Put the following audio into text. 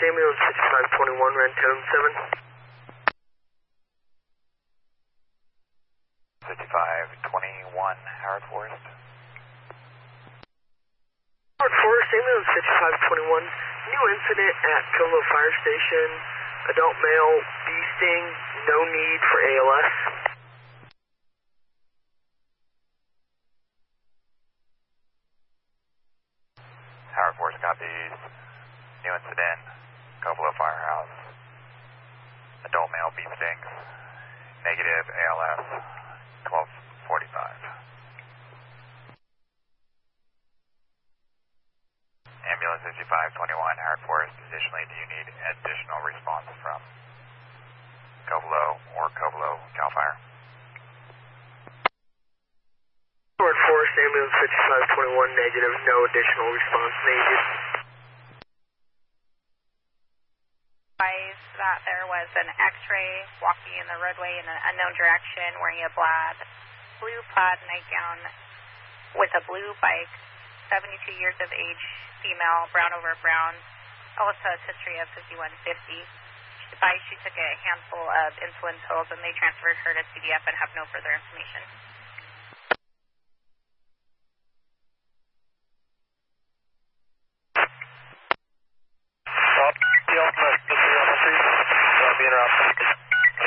ambulance 5521, ran 1007. 5521, Howard Forest. Howard Forest, ambulance 5521. New incident at Covelo Fire Station. Adult male, bee sting, no need for ALS. Howard Forest copies. New incident, Covelo Firehouse. Adult male, bee stings. Negative ALS, 1245. Ambulance 5521, Howard Forest. Additionally, do you need additional response from Covelo or Covelo CAL FIRE? Howard Forest, ambulance 5521, negative, no additional response needed. That there was an X-ray walking in the roadway in an unknown direction wearing a blue plaid nightgown with a blue bike, 72 years of age, female, brown over brown, also has history of 5150. She took a handful of insulin pills and they transferred her to CDF and have no further information.